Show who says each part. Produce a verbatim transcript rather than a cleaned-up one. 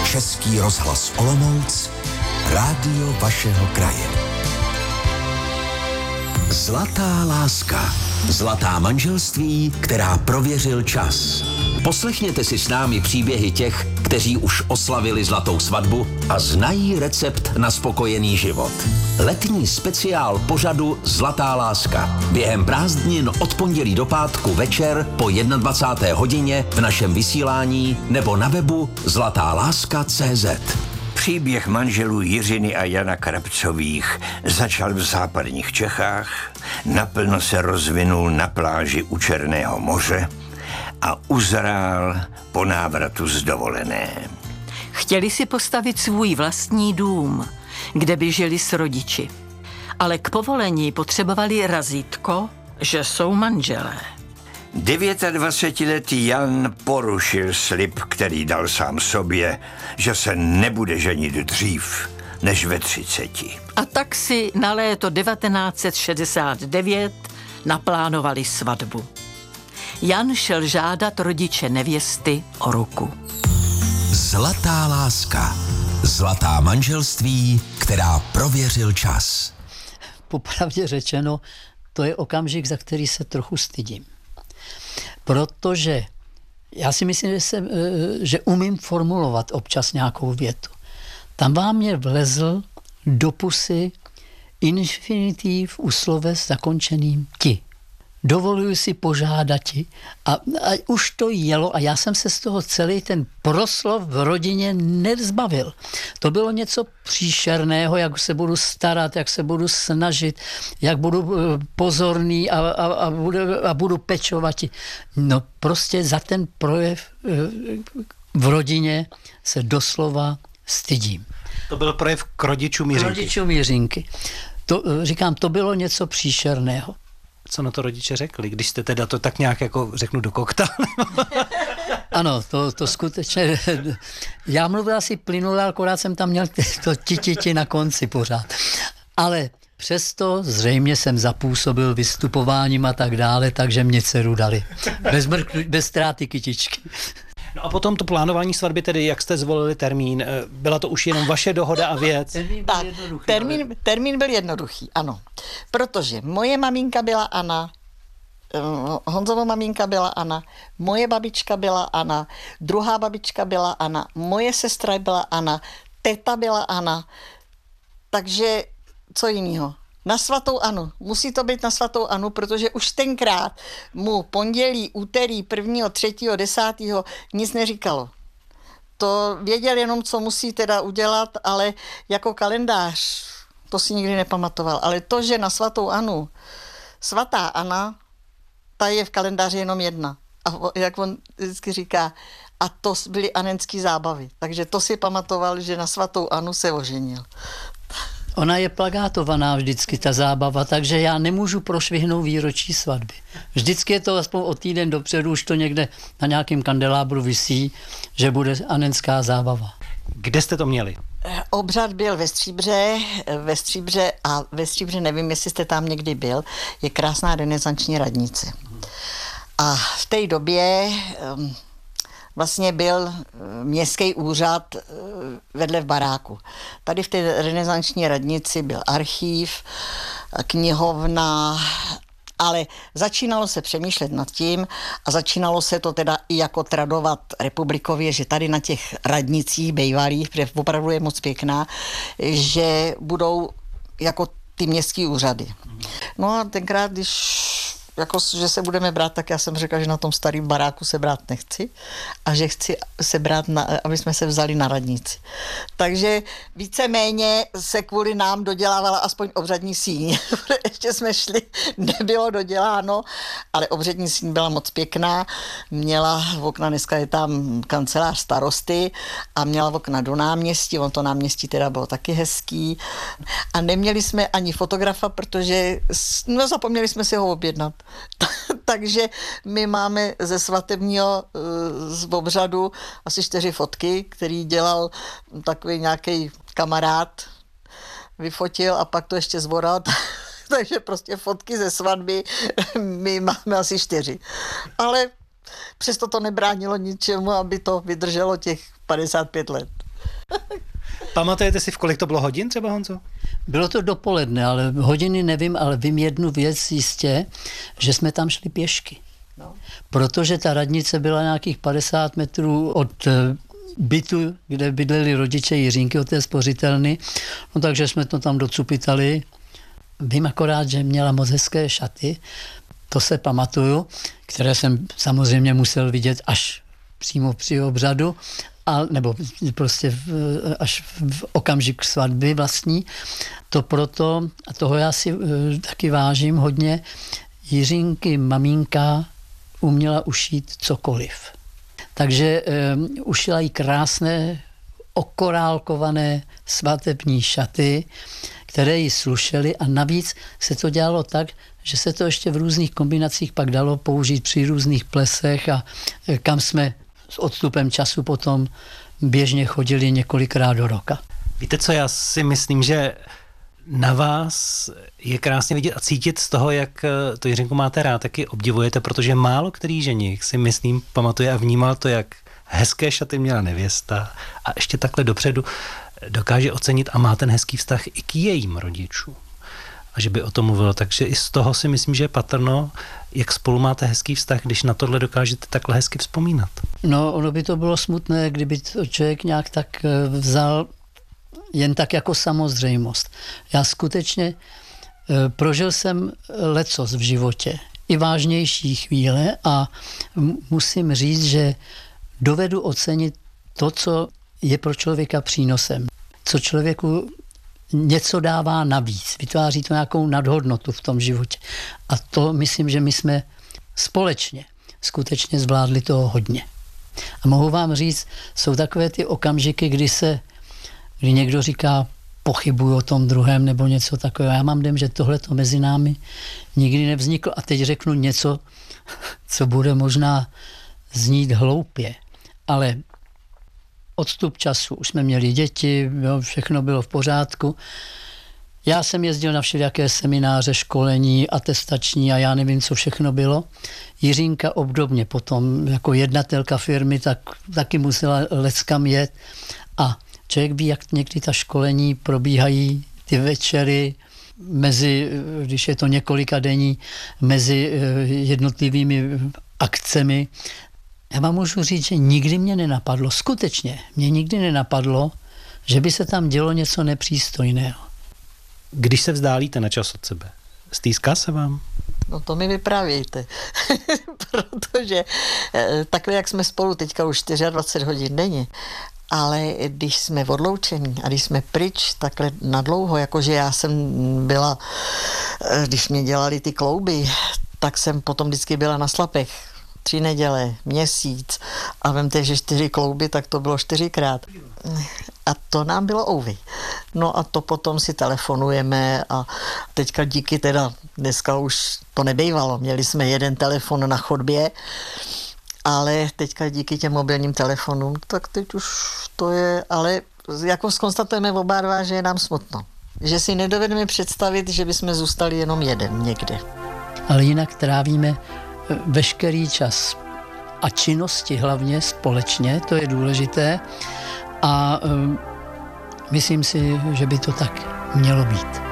Speaker 1: Český rozhlas Olomouc, rádio vašeho kraje. Zlatá láska. Zlatá manželství, která prověřil čas. Poslechněte si s námi příběhy těch, kteří už oslavili zlatou svatbu a znají recept na spokojený život. Letní speciál pořadu Zlatá láska. Během prázdnin od pondělí do pátku večer po dvacáté jedné hodině v našem vysílání nebo na webu zlatá láska tečka cé zet.
Speaker 2: Příběh manželů Jiřiny a Jana Krabcových začal v západních Čechách, naplno se rozvinul na pláži u Černého moře a uzrál po návratu z dovolené.
Speaker 3: Chtěli si postavit svůj vlastní dům, kde by žili s rodiči. Ale k povolení potřebovali razítko, že jsou manželé.
Speaker 2: dvacetidevítiletý Jan porušil slib, který dal sám sobě, že se nebude ženit dřív než ve třiceti.
Speaker 3: A tak si na léto devatenáct set šedesát devět naplánovali svatbu. Jan šel žádat rodiče nevěsty o ruku.
Speaker 1: Zlatá láska. Zlatá manželství, která prověřil čas.
Speaker 4: Popravdě řečeno, to je okamžik, za který se trochu stydím. Protože já si myslím, že, jsem, že umím formulovat občas nějakou větu. Tam vám mě vlezl do pusy infinitiv u sloves zakončeným ti. Dovoluji si požádat ti. A, a už to jelo a já jsem se z toho celý ten proslov v rodině nezbavil. To bylo něco příšerného, jak se budu starat, jak se budu snažit, jak budu pozorný a, a, a, budu, a budu pečovat. No prostě za ten projev v rodině se doslova stydím.
Speaker 5: To byl projev k rodičům Jiřinky.
Speaker 4: K rodičům Jiřinky. To, říkám, to bylo něco příšerného.
Speaker 5: Co na to rodiče řekli, když jste teda to tak nějak jako řeknu do kokta?
Speaker 4: Ano, to, to skutečně, já mluvil asi plynule, akorát jsem tam měl to ti na konci pořád. Ale přesto zřejmě jsem zapůsobil vystupováním a tak dále, takže mě dceru dali. Bez, mrknu, bez ztráty kytičky.
Speaker 5: No a potom to plánování svatby, tedy jak jste zvolili termín, byla to už jenom vaše dohoda a věc?
Speaker 4: Termín byl jednoduchý.
Speaker 6: Termín, termín byl jednoduchý, ano. Protože moje maminka byla Anna, Honzova maminka byla Anna, moje babička byla Anna, druhá babička byla Anna, moje sestra byla Anna, teta byla Anna, takže co jinýho? Na svatou Anu. Musí to být na svatou Anu, protože už tenkrát mu pondělí, úterý, prvního, třetího, desátého nic neříkalo. To věděl jenom, co musí teda udělat, ale jako kalendář to si nikdy nepamatoval. Ale to, že na svatou Anu, svatá Anna, ta je v kalendáři jenom jedna. A jak on vždycky říká, a to byly anenský zábavy. Takže to si pamatoval, že na svatou Anu se oženil.
Speaker 4: Ona je plagátovaná vždycky, ta zábava, takže já nemůžu prošvihnout výročí svatby. Vždycky je to aspoň o týden dopředu, už to někde na nějakém kandelábru visí, že bude anenská zábava.
Speaker 5: Kde jste to měli?
Speaker 6: Obřad byl ve Stříbře, ve Stříbře a ve Stříbře, nevím, jestli jste tam někdy byl, je krásná renesanční radnice. A v té době vlastně byl městský úřad vedle v baráku. Tady v té renesanční radnici byl archív, knihovna, ale začínalo se přemýšlet nad tím a začínalo se to teda i jako tradovat republikově, že tady na těch radnicích bývalých, protože opravdu je moc pěkná, že budou jako ty městský úřady. No a tenkrát, když jako, že se budeme brát, tak já jsem řekla, že na tom starém baráku se brát nechci a že chci se brát, na, aby jsme se vzali na radnici. Takže víceméně se kvůli nám dodělávala aspoň obřadní síň. Ještě jsme šli, nebylo doděláno, ale obřadní síň byla moc pěkná. Měla v okna, dneska je tam kancelář starosty a měla v okna do náměstí, on to náměstí teda bylo taky hezký. A neměli jsme ani fotografa, protože no, zapomněli jsme si ho objednat. Takže my máme ze svatebního z obřadu asi čtyři fotky, který dělal takový nějaký kamarád, vyfotil a pak to ještě zvoral. Takže prostě fotky ze svatby my máme asi čtyři. Ale přesto to nebránilo ničemu, aby to vydrželo těch padesát pět let.
Speaker 5: Pamatujete si, v kolik to bylo hodin třeba, Honzo?
Speaker 4: Bylo to dopoledne, ale hodiny nevím, ale vím jednu věc jistě, že jsme tam šli pěšky. No. Protože ta radnice byla nějakých padesát metrů od bytu, kde bydleli rodiče Jiřínky od té spořitelny, no takže jsme to tam docupitali. Vím akorát, že měla moc hezké šaty, to se pamatuju, které jsem samozřejmě musel vidět až přímo při obřadu, a, nebo prostě v, až v okamžik svatby vlastní. To proto, a toho já si uh, taky vážím hodně, Jiřínky maminka uměla ušít cokoliv. Takže um, ušila jí krásné okorálkované svatební šaty, které jí slušely a navíc se to dělalo tak, že se to ještě v různých kombinacích pak dalo použít při různých plesech a kam jsme s odstupem času potom běžně chodili několikrát do roka.
Speaker 5: Víte co, já si myslím, že na vás je krásně vidět a cítit z toho, jak to Jiřinku máte rád, taky obdivujete, protože málo který ženich si myslím pamatuje a vnímal to, jak hezké šaty měla nevěsta a ještě takhle dopředu dokáže ocenit a má ten hezký vztah i k jejím rodičům. A že by o tom mluvilo. Takže i z toho si myslím, že je patrno, jak spolu máte hezký vztah, když na tohle dokážete takhle hezky vzpomínat.
Speaker 4: No, ono by to bylo smutné, kdyby to člověk nějak tak vzal jen tak jako samozřejmost. Já skutečně prožil jsem lecos v životě, i vážnější chvíle a musím říct, že dovedu ocenit to, co je pro člověka přínosem. Co člověku něco dává navíc, vytváří to nějakou nadhodnotu v tom životě. A to myslím, že my jsme společně skutečně zvládli toho hodně. A mohu vám říct, jsou takové ty okamžiky, kdy se, kdy někdo říká, pochybuju o tom druhém nebo něco takového. Já mám dojem, že tohle to mezi námi nikdy nevzniklo. A teď řeknu něco, co bude možná znít hloupě, ale odstup času, už jsme měli děti, jo, všechno bylo v pořádku. Já jsem jezdil na všelijaké semináře, školení, atestační a já nevím, co všechno bylo. Jiřínka obdobně potom, jako jednatelka firmy, tak taky musela leckam jet. A člověk ví, jak někdy ta školení probíhají, ty večery, mezi, když je to několika denní, mezi jednotlivými akcemi. Já vám můžu říct, že nikdy mě nenapadlo, skutečně mě nikdy nenapadlo, že by se tam dělo něco nepřístojného.
Speaker 5: Když se vzdálíte na čas od sebe, stýská se vám?
Speaker 6: No to mi vyprávějte, protože takhle, jak jsme spolu teďka už dvacet čtyři hodin denně, ale když jsme odloučení a když jsme pryč takhle nadlouho, jakože já jsem byla, když mě dělali ty klouby, tak jsem potom vždycky byla na slapech. Tři neděle, měsíc a vemte, že čtyři klouby, tak to bylo čtyřikrát. A to nám bylo ouvy. No a to potom si telefonujeme a teďka díky teda, dneska už to nebejvalo, měli jsme jeden telefon na chodbě, ale teďka díky těm mobilním telefonům, tak teď už to je, ale jako zkonstatujeme oba dva, že je nám smutno. Že si nedovedeme představit, že bychom zůstali jenom jeden někde.
Speaker 4: Ale jinak trávíme veškerý čas a činnosti hlavně společně, to je důležité a um, myslím si, že by to tak mělo být.